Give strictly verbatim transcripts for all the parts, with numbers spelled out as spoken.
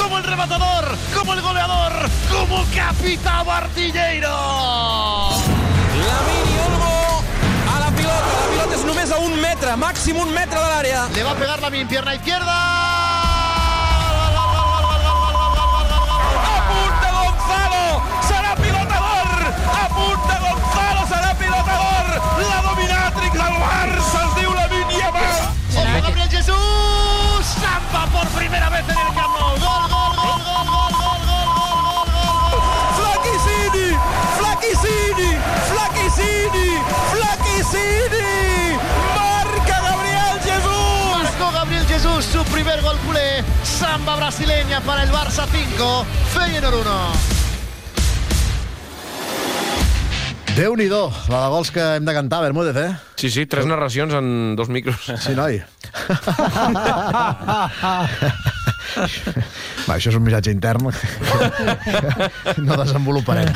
como el rematador, como el goleador, como capitán artillero. Lamine Olmo a la pilota. La pilota és només a un metre, màxim un metre de l'àrea. Le va a pegar Lamine, pierna izquierda. Apunta Gonzalo, serà pilotador. Apunta Gonzalo, serà pilotador. La dominatrix del Barça es diu Lamine Yamal. Será Gabriel Jesús. Zampa por primera vez en el Camp Nou. Gol, gol, gol, gol, gol, gol, gol, gol. Flaquicini, Flaquicini, Flaquicini, Flaquicini. Marca Gabriel Jesús. Marcó Gabriel Jesús su primer gol culé. Samba brasileña para el Barça cinco, Feyenoord uno. Déu-n'hi-do, la de gols que hem de cantar, Bermúdez, eh? Sí, sí, tres narracions en dos micros. Sí, noi. Va, això és un missatge intern. No desenvoluparem.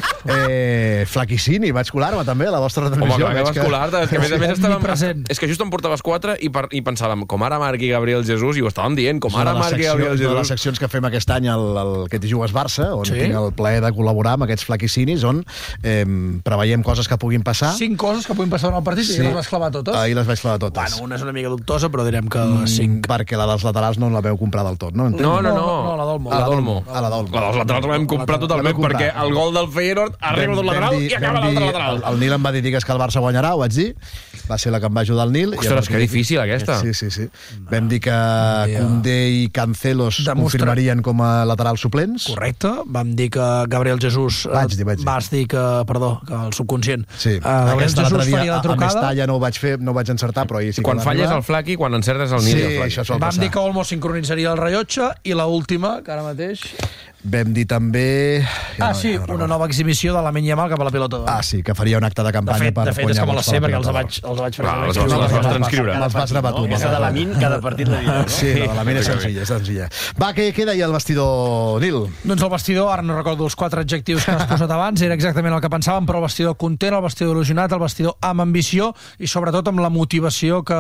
Eh, Flaquicini, vaig colar-me també a la vostra transmissió. Home, que vas colar-te. És que a més a més estàvem... És que just em portaves quatre i, per, i pensàvem, com ara marqui Gabriel Jesús, i ho estàvem dient, com ara marqui Gabriel Jesús. Una de les seccions que fem aquest any al, al Que t'hi jugues Barça, on sí? tinc el plaer de col·laborar amb aquests Flaquicinis, on eh, preveiem coses que puguin passar. Cinc coses que puguin passar en el partit sí. i les vas clavar totes? Ahir les vaig clavar totes. Bueno, una és una mica dubtosa, però direm que mm, cinc. Perquè la dels laterals no la veu comprar del tot, no? No, no, no. No, la d'Olmo. A la d'Olmo. A la d'Olmo. La dels laterals la vam comprar totalment, perquè el gol del Feyenoord arriba d'un lateral i acaba l'altre lateral. El, el Nil em va dir digues que el Barça guanyarà, ho vaig dir. Va ser la que em va ajudar el Nil. Ostres, que difícil aquesta. Sí, sí, sí. Vam dir que Koundé i Cancelos confirmarien com a laterals suplents. Correcte. Vam dir que Gabriel Jesús... Vaig dir, vaig dir. Vas dir que, perdó, que el subconscient. Sí. Uh, Gabriel Jesús faria la trucada. A Mestalla no ho vaig fer, no ho vaig encertar, però ahir sí que quan falles el Flaqui, quan encertes el Nil i el Flaqui. Això sol Vam passar. dir que Olmo sincronitzaria el rellotge i la última, que ara mateix... Vam dir també... Ja ah, no, sí, ja no una nova exhibició de Lamine Yamal cap a la pilota. Ah, sí, que faria un acte de campanya de fet, per de fet, és que me la sé, perquè els vaig, els vaig fer. Els vas transcriure. Me'ls vas gravar tu. Aquesta de Lamine, cada partit la dirà, no? Sí, la de Lamine és senzilla, és senzilla. Va, què, què deia el vestidor, Nil? Doncs el vestidor, ara no recordo els quatre adjectius que has posat abans, era exactament el que pensàvem, però el vestidor content, el vestidor il·lusionat, el vestidor amb ambició i sobretot amb la motivació que,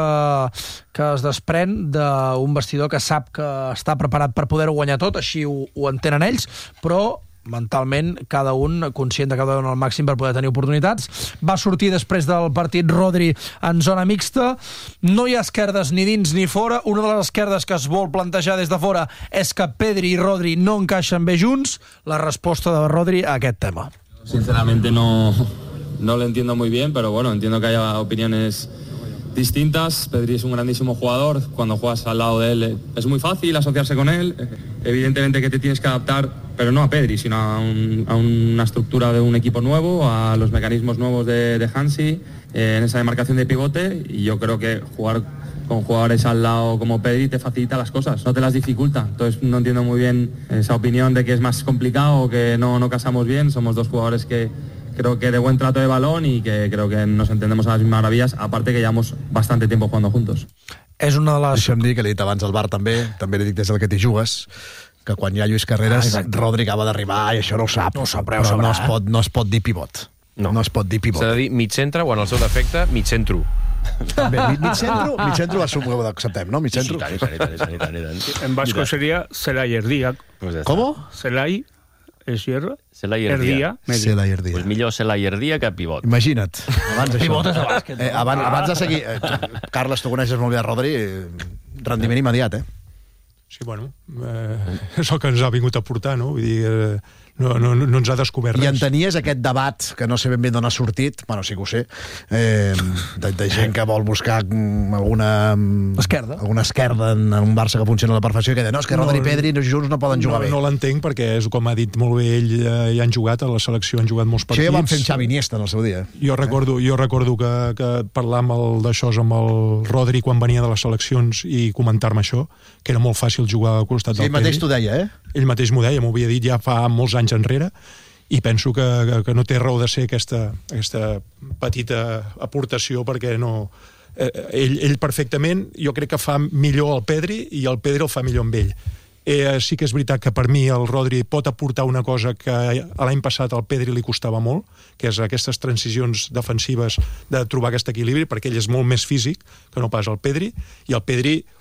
que es desprèn d'un vestidor que sap que està preparat per poder-ho guanyar tot, així ho, ho entenen ells, però mentalment cada un conscient de cada un al màxim per poder tenir oportunitats. Va sortir després del partit Rodri en zona mixta. No hi ha esquerdes ni dins ni fora. Una de les esquerdes que es vol plantejar des de fora és que Pedri i Rodri no encaixen bé junts. La resposta de Rodri a aquest tema. Sinceramente no, no lo entiendo muy bien, pero bueno, entiendo que haya opiniones distintas. Pedri es un grandísimo jugador, cuando juegas al lado de él es muy fácil asociarse con él, evidentemente que te tienes que adaptar, pero no a Pedri, sino a, un, a una estructura de un equipo nuevo, a los mecanismos nuevos de, de Hansi, eh, en esa demarcación de pivote, y yo creo que jugar con jugadores al lado como Pedri te facilita las cosas, no te las dificulta. Entonces no entiendo muy bien esa opinión de que es más complicado o que no, no casamos bien. Somos dos jugadores que creo que de buen trato de balón y que creo que nos entendemos a las mismas maravillas, aparte que llevamos bastante tiempo jugando juntos. És una de les... Deixa'm dir que l'he dit abans al bar també, també l'he dit des del Que t'hi jugues, que quan hi ha Lluís Carreras, ah, Rodri acaba d'arribar i això no ho sap, no ho sap, però, però no, es pot, no es pot dir pivot. No, no es pot dir pivot. S'ha de dir mig centre o en el seu defecte mig centro. També, mig centro, mig centro ho acceptem, no? Mig centro. Sí, tant, tant, tant, tant, tant. En vasco sería Celay Erdía. ¿Cómo? Celay es hierro. Celay Erdía. Celay Erdía. Pues millor Celay Erdía que pivot. Imagina't. Abans pivot és de bàsquet. Eh, abans, abans de seguir... Eh, Carles, tu coneixes molt bé a Rodri, eh, rendiment immediat, eh? Sí, bueno, eh, és el que ens ha vingut a portar, no? Vull dir, eh, no, no, no ens ha descobert res. I entenies aquest debat, que no sé ben bé d'on ha sortit, bueno, sí que ho sé, eh, de, de gent que vol buscar alguna esquerda, alguna esquerda en un Barça que funciona a la perfecció i que diu, no, és que Rodri i Pedri junts no poden jugar no, bé. No l'entenc perquè, és com ha dit molt bé ell, eh, ja han jugat a la selecció, han jugat molts partits. Això ja van fer amb Xavi Iniesta en el seu dia. Jo recordo, jo recordo que, que parlar amb el d'això amb el Rodri quan venia de les seleccions i comentar-me això, que era molt fàcil jugar al costat sí, del Pedri. Ell mateix t'ho deia, eh? Ell mateix m'ho deia, m'ho havia dit ja fa molts anys enrere, i penso que, que, que no té raó de ser aquesta, aquesta petita aportació, perquè no... Eh, ell, ell perfectament, jo crec que fa millor el Pedri, i el Pedri el fa millor amb ell. Eh, sí que és veritat que per mi el Rodri pot aportar una cosa que l'any passat al Pedri li costava molt, que és aquestes transicions defensives de trobar aquest equilibri, perquè ell és molt més físic que no pas el Pedri, i el Pedri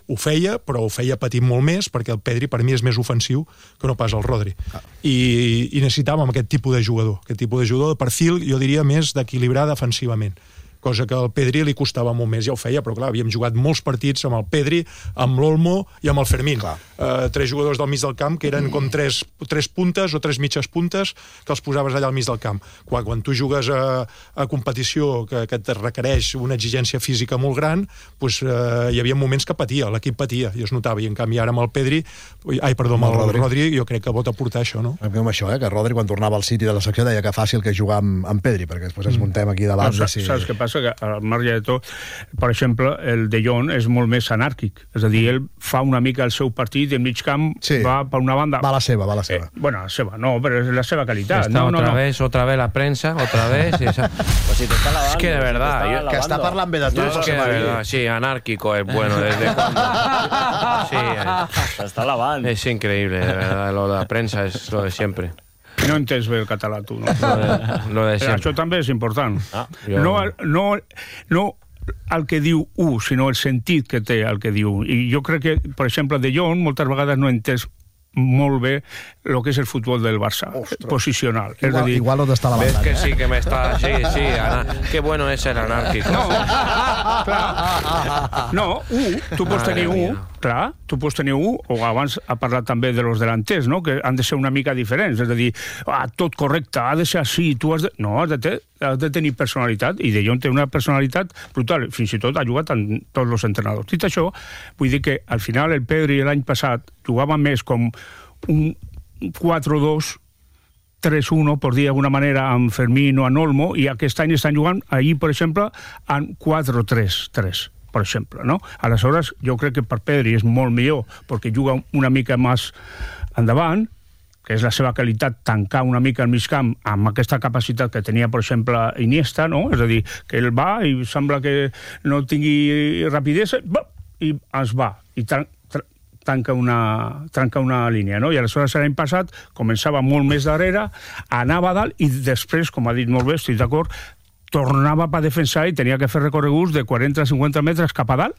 ho feia, però ho feia patint molt més, perquè el Pedri per mi és més ofensiu que no pas el Rodri. I, i necessitàvem aquest tipus de jugador, aquest tipus de jugador de perfil, jo diria, més d'equilibrar defensivament, cosa que al Pedri li costava molt més, ja ho feia, però clar, havíem jugat molts partits amb el Pedri, amb l'Olmo i amb el Fermín. Uh, tres jugadors del mig del camp que eren com tres, tres puntes o tres mitges puntes que els posaves allà al mig del camp. Quan, quan tu jugues a, a competició que, que et requereix una exigència física molt gran, pues, uh, hi havia moments que patia, l'equip patia, i es notava, i en canvi ara amb el Pedri, ai, perdó, amb el, el Rodri. Rodri, jo crec que pot aportar això, no? Amb això, eh, que Rodri, quan tornava al City de la secció, deia que fàcil que jugar amb, amb Pedri, perquè després ens muntem aquí davant. No, si... Saps què passa? Que al marge de tot, per exemple, el De Jong és molt més anàrquic, és a dir, ell fa una mica el seu partit i el mig camp sí. va per una banda... Va la seva, va la seva. Eh, bueno, la seva, no, però és la seva qualitat. Está no, otra no, no. vez, otra vez la prensa, otra vez... Y esa... Pues si te está lavando, es que de verdad... si yo... Que está parlant bé de tu. No, es que de verdad, sí, anárquico es bueno, desde cuando... Sí, se está lavando. Es increíble, de verdad, lo de la prensa es lo de siempre. No entens bé el català, tu, no? Lo de, lo de siempre. Això també és important. Ah, jo... No, no, no el que diu u, sinó el sentit que té el que diu. I jo crec que, per exemple, De Jong moltes vegades no entès molt bé el que és el futbol del Barça. Ostres. Posicional. Igual, és a dir, igual no t'està lavant. Ves que sí, que me está... Sí, sí, ana... qué bueno es el anárquico. No, clar. No, u, tu pots tenir u, clar, tu pots tenir u, o abans ha parlat també de los delanters, no?, que han de ser una mica diferents, és a dir, ah, tot correcte, ha de ser així, tu has de... No, has de, ter, has de tenir personalitat, i De Jong té una personalitat brutal, fins i tot ha jugat en tots els entrenadors. Dit això, vull dir que al final el Pedri l'any passat jugava més com un quatre dos tres uno, per dir d'alguna manera, amb Fermín o amb Olmo, i aquest any estan jugant, ahir, per exemple, en quatre tres tres, per exemple, no? Aleshores, jo crec que per Pedri és molt millor, perquè juga una mica més endavant, que és la seva qualitat, tancar una mica el mig camp amb aquesta capacitat que tenia, per exemple, Iniesta, no? És a dir, que ell va i sembla que no tingui rapidesa, i es va, i tan tanca una, tanca una línia, no? I aleshores l'any passat començava molt més darrere, anava a dalt i després, com ha dit molt bé, estic d'acord, tornava per defensar i tenia que fer recorreguts de quaranta a cinquanta metres cap a dalt.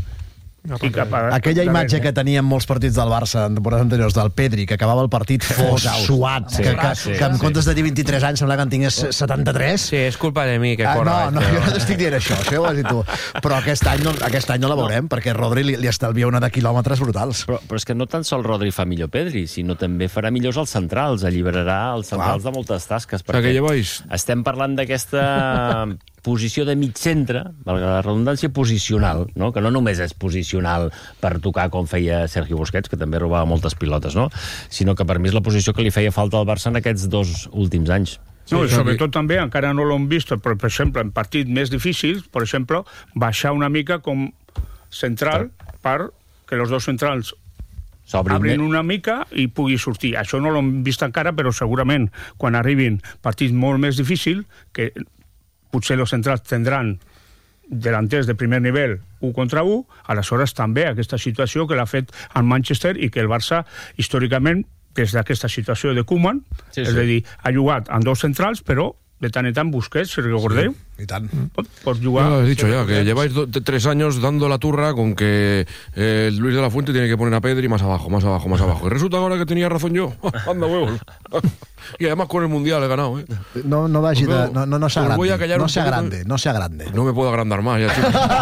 I cap a, aquella imatge que teníem molts partits del Barça en temporades anteriors del Pedri, que acabava el partit fos, suat, sí, que, que, sí, que en comptes de dir vint-i-tres anys sembla que en tingués setanta-tres. Sí, és culpa de mi que corre. Ah, no, no, jo no t'estic dient això, això ho has dit tu. Però aquest any no, aquest any no la veurem, no. perquè Rodri li, li estalvia una de quilòmetres brutals. Però, però és que no tan sol Rodri fa millor Pedri, sinó també farà millors els centrals, alliberarà els centrals Clar. de moltes tasques. Perquè o sigui, estem parlant d'aquesta posició de mig centre, valga la redundància, posicional, no? Que no només és posicional per tocar com feia Sergio Busquets, que també robava moltes pilotes, no? Sinó que per mi és la posició que li feia falta al Barça en aquests dos últims anys. No, i sobretot també, encara no l'hem vist, però, per exemple, en partits més difícils, per exemple, baixar una mica com central per que els dos centrals obrin una mica i pugui sortir. Això no l'hem vist encara, però segurament quan arribin partits molt més difícils, que potser els centrals tindran delanters de primer nivell u contra u, aleshores també aquesta situació que l'ha fet el Manchester i que el Barça històricament des d'aquesta situació de Koeman, sí, sí. és a dir, ha jugat amb dos centrals, però de tant en tant Busquets, si recordeu. Sí, i tant. Pot, pot jugar... Ya he dicho ya, que lleváis do, tres años dando la turra con que eh, Luis de la Fuente tiene que poner a Pedri más abajo, más abajo, más abajo. Y resulta ahora que tenía razón yo. Anda huevos. Y además con el Mundial he ganado, ¿eh? No, no vagi de... No, no, no sea grande. Voy a callar no un sea poquito. grande, no sea grande. No me puedo agrandar más, ya,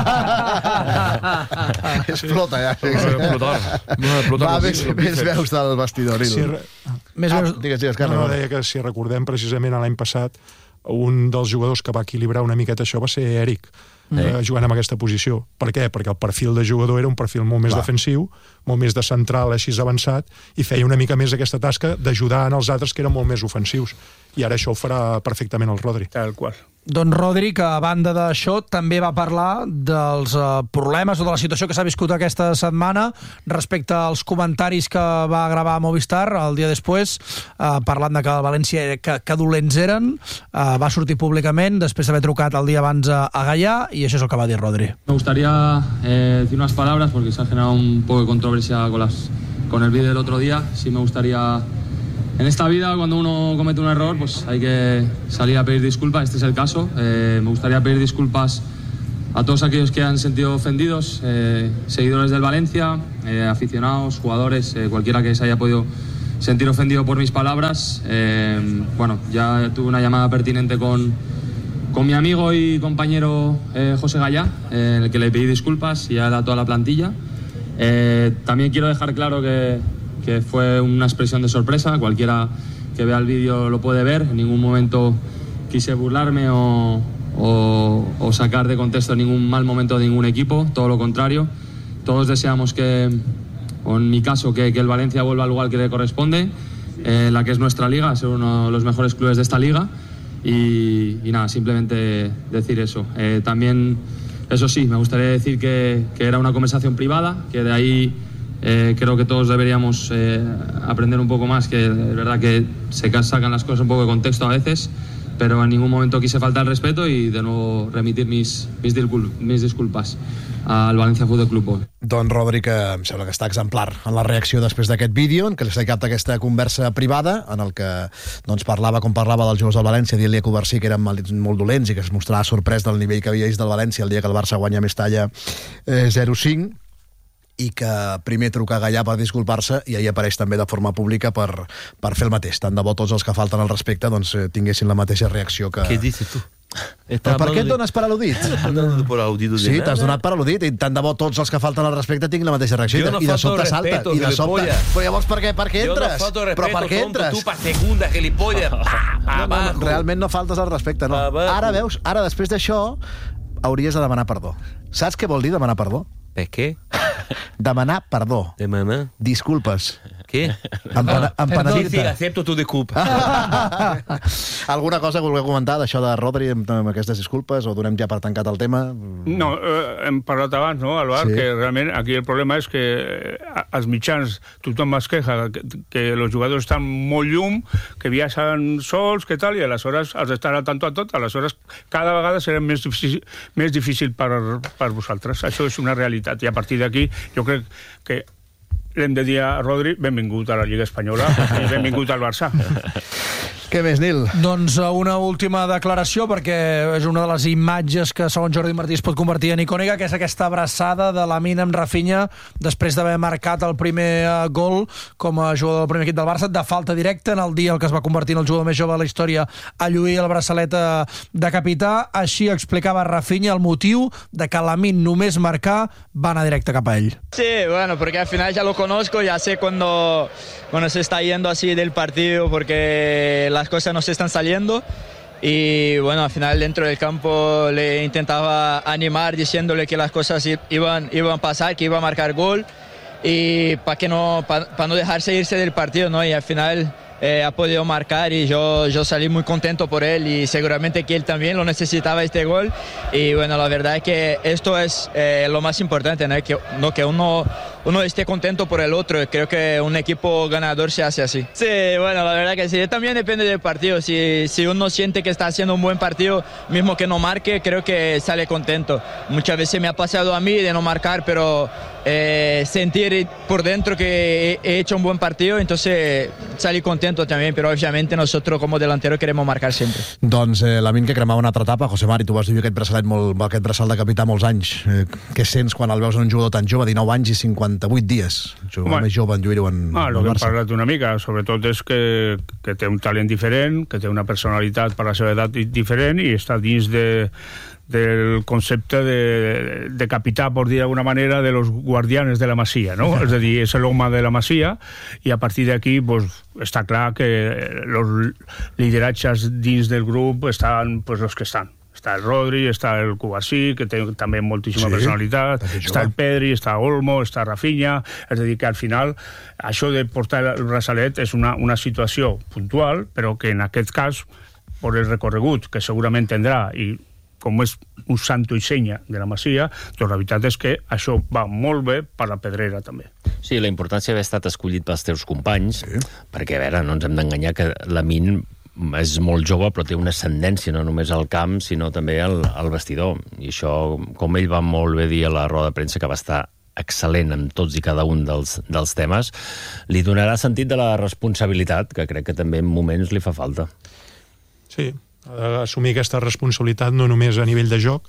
tío. Explota, ja. No va a explotar. No va a explotar. Va, més, més veus del vestidor. Si re... Més ah, veus... Digues, digues, Carles. No, deia que si recordem precisament l'any passat, un dels jugadors que va equilibrar una miqueta això va ser Eric, mm. eh, jugant en aquesta posició. Per què? Perquè el perfil de jugador era un perfil molt més Clar. defensiu, molt més de central, així avançat, i feia una mica més aquesta tasca d'ajudar en els altres que eren molt més ofensius. I ara això ho farà perfectament el Rodri. Tal qual. Doncs Rodri, que a banda d'això també va parlar dels uh, problemes o de la situació que s'ha viscut aquesta setmana respecte als comentaris que va gravar Movistar el dia després, uh, parlant de que el València que, que dolents eren, uh, va sortir públicament després d'haver trucat el dia abans a, a Gallà, i això és el que va dir Rodri. Me gustaría eh, decir unas palabras porque se ha generado un poco de controversia con, las, con el vídeo del otro día. Sí me gustaría... En esta vida, cuando uno comete un error, pues hay que salir a pedir disculpas. Este es el caso. Eh, me gustaría pedir disculpas a todos aquellos que han sentido ofendidos, eh, seguidores del Valencia, eh, aficionados, jugadores, eh, cualquiera que se haya podido sentir ofendido por mis palabras. Eh, bueno, ya tuve una llamada pertinente con, con mi amigo y compañero eh, José Gallá, eh, en el que le pedí disculpas y a toda la plantilla. Eh, también quiero dejar claro que, que fue una expresión de sorpresa. Cualquiera que vea el vídeo lo puede ver. En ningún momento quise burlarme o, o, o sacar de contexto ningún mal momento de ningún equipo, todo lo contrario. Todos deseamos que, o en mi caso, que, que el Valencia vuelva al lugar que le corresponde, eh, la que es nuestra liga, ser uno de los mejores clubes de esta liga. Y, y nada, simplemente decir eso. Eh, también, eso sí, me gustaría decir que, que era una conversación privada, que de ahí eh, creo que todos deberíamos eh, aprender un poco más, que es verdad que se sacan las cosas un poco de contexto a veces, pero en ningún momento quise faltar el respeto y de nuevo remitir mis, mis, discul mis disculpas al València Futbol Club. Don Rodri, que em sembla que està exemplar en la reacció després d'aquest vídeo, en què s'ha cap d'aquesta conversa privada, en el que doncs, parlava com parlava dels jugadors del València, dient-li a Covarsí que eren molt dolents i que es mostrava sorprès del nivell que havia vist del València el dia que el Barça guanya Mestalla eh, zero cinc, i que primer truca a Gallà per disculpar-se i ahir apareix també de forma pública per, per fer el mateix. Tant de bo tots els que falten al respecte doncs, tinguessin la mateixa reacció que... Què dices tu? Però per què et dones per al·ludit? Sí, t'has donat per al·ludit i tant de bo tots els que falten al respecte tinguin la mateixa reacció no i de sobte salta i de sobte... Però llavors per què, per què entres? Yo no falto Però per què respeto, entres? tu pa segunda, gilipollas. No, no, no, realment no faltes al respecte, no. Ara veus, ara després d'això hauries de demanar perdó. Saps què vol dir demanar perdó? Per què? Demanar perdó. Demanar? Disculpes. Què? Empenedir-te. Sí, sí, acepto tu disculpa. Alguna cosa que vulgueu comentar d'això de Rodri amb, amb aquestes disculpes o donem ja per tancat el tema? No, eh, hem parlat abans, no, Alvar, sí. Que realment aquí el problema és que als mitjans tothom es queja que, que els jugadors estan molt llum, que viatgen sols, que tal, i aleshores els estan al tanto a tot, aleshores cada vegada serà més difícil, més difícil per, per vosaltres. Això és una realitat i a partir d'aquí jo crec que l'hem de dir a Rodri, benvingut a la Lliga Espanyola i benvingut al Barça. Què més, Nil? Doncs una última declaració, perquè és una de les imatges que, segons Jordi Martí, es pot convertir en icònica, que és aquesta abraçada de Lamine amb Rafinha després d'haver marcat el primer gol com a jugador del primer equip del Barça, de falta directa, en el dia en què es va convertir en el jugador més jove de la història a lluir el braçalet de capità. Així explicava Rafinha el motiu de que Lamine només marcar va anar directe cap a ell. Sí, bueno, porque al final ya lo conozco, ya sé cuando, cuando se está yendo así del partido porque las cosas no se están saliendo y bueno, al final dentro del campo le intentaba animar diciéndole que las cosas iban, iban a pasar, que iba a marcar gol y para que no, para, para no dejarse irse del partido, ¿no? Y al final Eh, ha podido marcar y yo, yo salí muy contento por él y seguramente que él también lo necesitaba este gol y bueno, la verdad es que esto es eh, lo más importante, ¿no? Que, no, que uno, uno esté contento por el otro. Creo que un equipo ganador se hace así. Sí, bueno, la verdad que sí, también depende del partido. Si, si uno siente que está haciendo un buen partido, mismo que no marque, creo que sale contento. Muchas veces me ha pasado a mí de no marcar, pero eh, sentir por dentro que he, he hecho un buen partido, entonces salí contento también, pero obviamente nosotros como delantero queremos marcar siempre. Doncs eh, Lamine, que cremava una altra etapa. José Mari, tu vas dir aquest braçalet molt, aquest braçal de capità molts anys. Eh, què sents quan el veus en un jugador tan jove, dinou anys i cinquanta-vuit dies? El jugador bueno, més jove en lluir-ho en, ah, en el Barça. El que hem parlat una mica, sobretot és que, que té un talent diferent, que té una personalitat per la seva edat diferent i està dins de del concepte de, de capità, por dir d'alguna manera, de los guardianes de la Masia, no? És a dir, és l'home de la Masia i a partir d'aquí pues, està clar que els lideratges dins del grup estan pues, els que estan. Està el Rodri, està el Covarsí, que té també moltíssima sí, personalitat, està el Pedri, està Olmo, està Rafinha, és a dir, que al final això de portar el braçalet és una, una situació puntual, però que en aquest cas, per el recorregut que segurament tindrà i com és un santo i senya de la Masia, doncs la veritat és que això va molt bé per la Pedrera també. Sí, la importància d'haver estat escollit pels teus companys, sí. Perquè, a veure, no ens hem d'enganyar que Lamine és molt jove, però té una ascendència no només al camp, sinó també al, al vestidor. I això, com ell va molt bé dir a la roda de premsa, que va estar excel·lent en tots i cada un dels, dels temes, li donarà sentit de la responsabilitat, que crec que també en moments li fa falta. Sí, ha d'assumir aquesta responsabilitat no només a nivell de joc,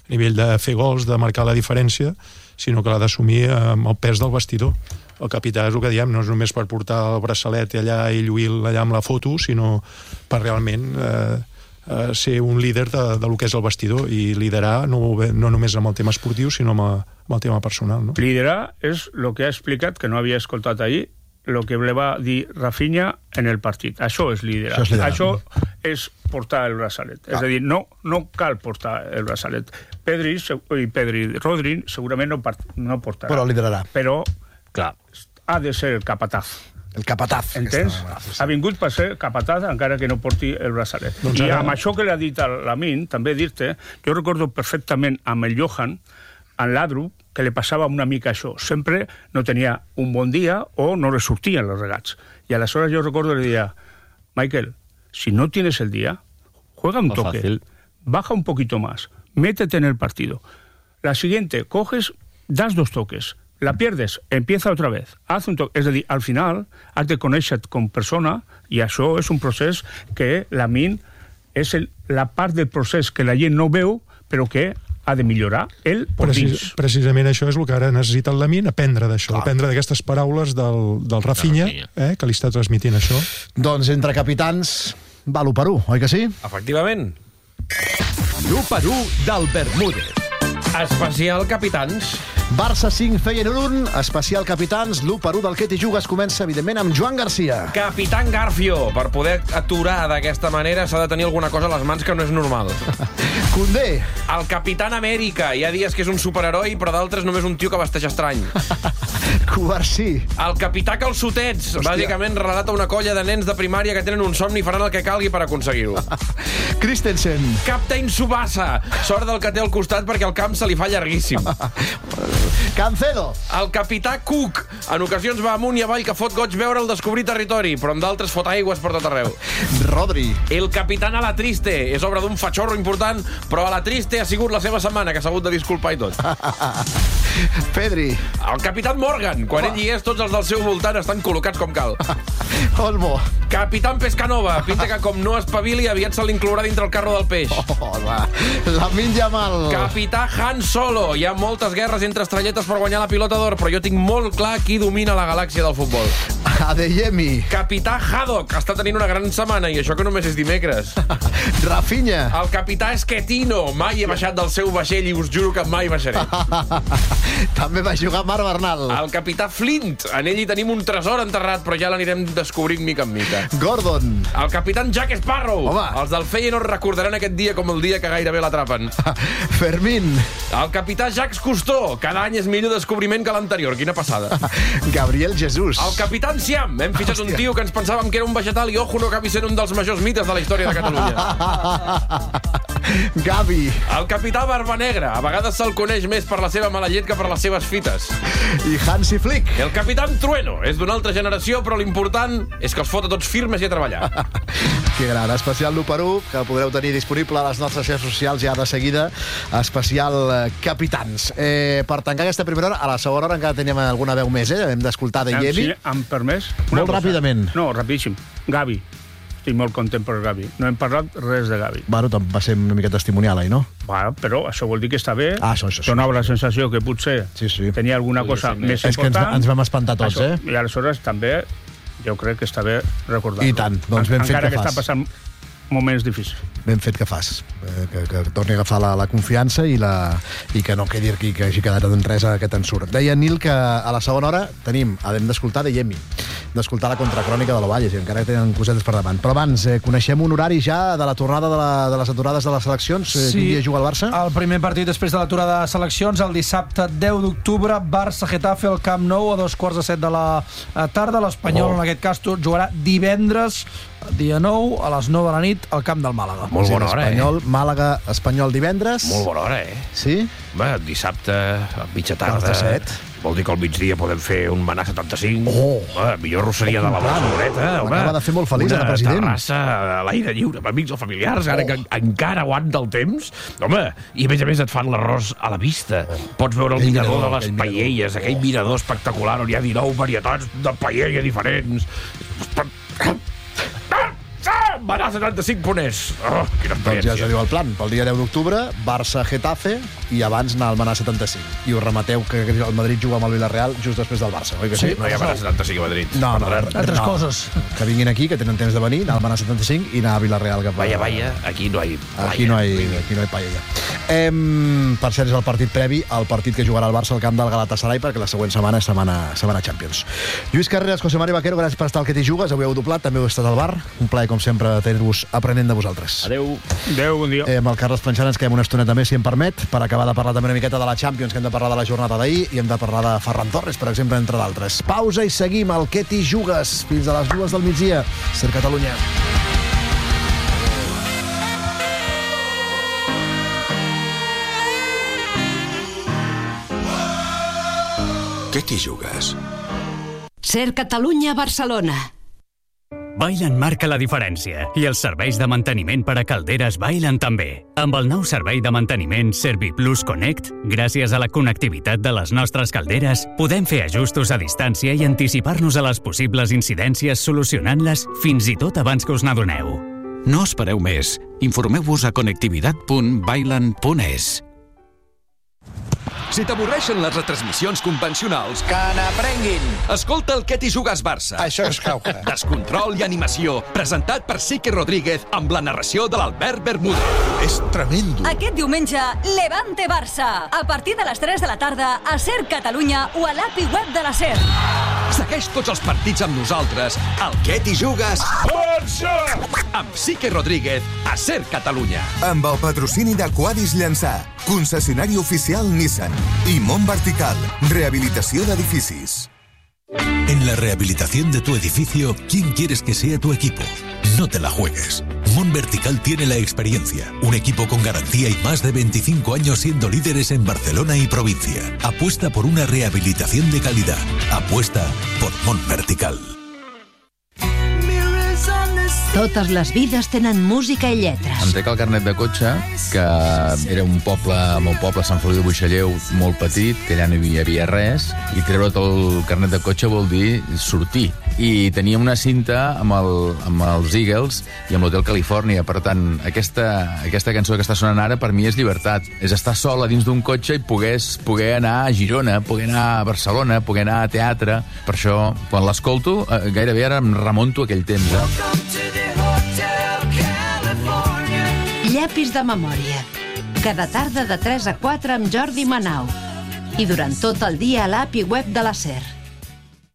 a nivell de fer gols, de marcar la diferència, sinó que l'ha d'assumir amb el pes del vestidor. El capità és el que diem, no és només per portar el braçalet allà i lluir allà amb la foto, sinó per realment eh, eh, ser un líder de, de lo que és el vestidor i liderar no, no només amb el tema esportiu, sinó amb, a, amb el tema personal. No? Liderar és el que ha explicat, que no havia escoltat ahir, el que li va dir Rafinha en el partit. Això és liderar. Això és, liderar. Això és portar el braçalet. Ah. És a dir, no, no cal portar el braçalet. Pedri, i Pedri Rodri segurament no, part, no portarà. Però liderarà. Però, clar, ha de ser el capataz. El capataz. Entens? Ha vingut per ser capataz encara que no porti el braçalet. Doncs I ara... amb això que li ha dit a Lamin, també dir-te, jo recordo perfectament amb el Johan, en l'Adru, que li passava una mica això. Sempre no tenia un bon dia o no li sortien els regats. I aleshores jo recordo que li deia, Michael, si no tienes el día, juega un toque, fácil. Baja un poquito más, métete en el partido. La siguiente, coges, das dos toques, la pierdes, empieza otra vez, haz un toque. És a dir, al final, has de conèixer com persona, i això és un procés que Lamin és el, la part del procés que la gent no veu, però que ha de millorar ell per Precis, dins. Precisament això és el que ara necessita el Lamin, aprendre d'això, aprendre d'aquestes paraules del, del Rafinha, eh, que li està transmitint això. Doncs entre capitans va l'u per u, oi que sí? Efectivament. l'u per u del Bermúdez. Especial capitans. Barça cinc, Feyenoord un, especial capitans, l'u per u del Que t'hi jugues comença, evidentment, amb Joan Garcia. Capitán Garfio. Per poder aturar d'aquesta manera s'ha de tenir alguna cosa a les mans que no és normal. Condé. El Capitán Amèrica. Hi ha dies que és un superheroi, però d'altres només un tio que vesteix estrany. Covarsí. El Capità Calçotets. Hòstia. Bàsicament relata una colla de nens de primària que tenen un somni i faran el que calgui per aconseguir-ho. Christensen. Captain Subasa. Sort del que té al costat perquè el camp se li fa llarguíssim. Cancelo. El capità Cook. En ocasions va amunt i avall que fot goig veure'l descobrir territori, però amb d'altres fot aigües per tot arreu. Rodri. El capitán Alatriste. És obra d'un fatxorro important, però Alatriste ha sigut la seva setmana, que s'ha hagut de disculpar i tot. Pedri. El capitán Morgan. Quan ell hi és, tots els del seu voltant estan col·locats com cal. Olmo. Capitán Pescanova. Pinta que com no espavili, aviat se l'inclourà dintre el carro del peix. Oh, la, Lamin Yamal. Capità Han Solo. Hi ha moltes guerres entre estrelletes per guanyar la pilota d'or, però jo tinc molt clar qui domina la galàxia del futbol. Adeyemi. Capità Haddock. Està tenint una gran setmana, i això que només és dimecres. Rafinha. El capità Schettino. Mai he baixat del seu vaixell i us juro que mai baixaré. També va jugar Marc Bernal. El capità Flint. En ell hi tenim un tresor enterrat, però ja l'anirem descobrint mica en mica. Gordon. El capitán Jack Sparrow. Home. Els del Feyenoord recordaran aquest dia com el dia que gairebé l'atrapen. Fermín. El capità Jacques Cousteau. Cada any és millor descobriment que l'anterior. Quina passada. Gabriel Jesús. El capitán Siam. Hem fitxat un tio que ens pensàvem que era un vegetal i ojo, no acabi sent un dels majors mites de la història de Catalunya. Gavi. El capità Barba Negra. A vegades se'l coneix més per la seva mala llet que per les seves fites. I Hansi Flick. El capitán Trueno. És d'una altra generació, però l'important és que els fota tots firmes i a treballar. Que gran. Especial l'u per u, que podreu tenir disponible a les nostres xarxes socials ja de seguida. Especial capitans. Eh, per tancar aquesta primera hora, a la segona hora encara teníem alguna veu més, eh? Hem d'escoltar de Yemi. Sí, amb permès. Molt ràpidament. No, rapidíssim. Gavi. Estic molt content per Gavi. No hem parlat res de Gavi. Bueno, va ser una mica testimonial, ahí, no? Bueno, però això vol dir que està bé. Ah, això, això, això. Donava la sensació que potser sí, sí. tenia alguna sí, cosa sí, més és important. És que ens, ens vam espantar tots, això. eh? I aleshores també jo crec que està bé recordar-ho. I tant, doncs ben fet Encara que que fas. està passant moments difícils. Ben fet que fas. Eh, que, que torni a agafar la, la confiança i, la, i que no quedi aquí, que hagi quedat en res aquest ensurt. Deia Nil que a la segona hora tenim, hem d'escoltar de Yemi, d'escoltar la contracrònica de l'Ovalles, i encara tenen cosetes per davant. Però abans, eh, coneixem un horari ja de la tornada de, la, de les aturades de les seleccions. Eh, sí, quin dia juga el Barça? El primer partit després de l'aturada de seleccions, el dissabte deu d'octubre, Barça-Getafe al Camp Nou a dos quarts de set de la tarda. L'Espanyol, oh. en aquest cas, jugarà divendres, dia nou, a les nou de la nit, al Camp del Màlaga. Molt bona hora, Espanyol, eh? Màlaga, Espanyol divendres. Molt bona hora, eh? Sí? Bé, dissabte, a mitja tarda. set. Vol dir que al migdia podem fer un Manà setanta-cinc. Oh! Bé, millor rosseria de la Barceloneta. M'acaba de fer molt feliç, el president. Una terrassa a l'aire lliure, amb amics o familiars, ara oh. que encara aguanta el temps. Home, i a més a més et fan l'arròs a la vista. Pots veure el aquell mirador, mirador de les paelles, mirador. aquell mirador espectacular on hi ha dinou varietats de paella diferents. Manà Canal setanta-cinc punt es. Oh, quina Doncs ja experiència. sabeu el plan. Pel dia deu d'octubre, Barça-Getafe i abans anar al Manà setanta-cinc. I us remeteu que el Madrid juga amb el Villarreal just després del Barça, oi que sí? No hi ha Manà setanta-cinc a Madrid. No, no, Altres no. coses. Que vinguin aquí, que tenen temps de venir, anar al Manà setanta-cinc i anar a Villarreal. Cap a... Vaya, vaya, aquí no hay playa. Aquí no hay, aquí no hay paella. Em, per cert, és el partit previ al partit que jugarà el Barça al camp del Galatasaray, perquè la següent setmana és setmana, setmana Champions. Lluís Carreras, José Mario Vaquero, gràcies per estar al Que t'hi jugues. Avui heu doblat, també heu estat al bar. Un plaer, com sempre, tenir-vos aprenent de vosaltres. Adéu. Adéu, bon dia. Eh, amb el Carles Planxant ens quedem una estoneta més, si em permet, per acabar de parlar també una miqueta de la Champions, que hem de parlar de la jornada d'ahir, i hem de parlar de Ferran Torres, per exemple, entre d'altres. Pausa i seguim al Que t'hi jugues fins a les dues del migdia. Ser Catalunya. ¿Qué t'hi jugues? Ser Catalunya, Barcelona. Bailen marca la diferència i els serveis de manteniment per a calderes bailen també. Amb el nou servei de manteniment ServiPlus Connect, gràcies a la connectivitat de les nostres calderes, podem fer ajustos a distància i anticipar-nos a les possibles incidències solucionant-les fins i tot abans que us n'adoneu. No espereu més. Informeu-vos a connectivitat punt bailan punt es. Si t'avorreixen les retransmissions convencionals... Que n'aprenguin! Escolta el Que t'hi jugues Barça. Això és cauca. Descontrol i animació, presentat per Sique Rodríguez amb la narració de l'Albert Bermúdez. És tremendo. Aquest diumenge, Levante Barça. A partir de les tres de la tarda, a Ser Catalunya o a l'A P I web de la Ser. Segueix tots els partits amb nosaltres al Que t'hi jugues Barça! Amb Sique Rodríguez a Ser Catalunya. Amb el patrocini de Quadis Llançà, concessionari oficial Nissan, y Mont Vertical, rehabilitación de edificios. En la rehabilitación de tu edificio, ¿quién quieres que sea tu equipo? No te la juegues. Mont Vertical tiene la experiencia, un equipo con garantía y más de veinticinco años siendo líderes en Barcelona y provincia. Apuesta por una rehabilitación de calidad. Apuesta por Mont Vertical. Totes les vides tenen música i lletres. Em trec el carnet de cotxe, que era un poble, el meu poble, Sant Feliu de Buixalleu, molt petit, que allà no hi havia res, i treure't el carnet de cotxe vol dir sortir. I tenia una cinta amb, el, amb els Eagles i amb l'Hotel Califòrnia. Per tant, aquesta, aquesta cançó que està sonant ara per mi és llibertat. És estar sol a dins d'un cotxe i poder, poder anar a Girona, poder anar a Barcelona, poder anar a teatre. Per això, quan l'escolto, gairebé ara em remonto a aquell temps. Eh? Llapis de memòria. Cada tarda de tres a quatre amb Jordi Manau. I durant tot el dia a l'A P I web de la Ser.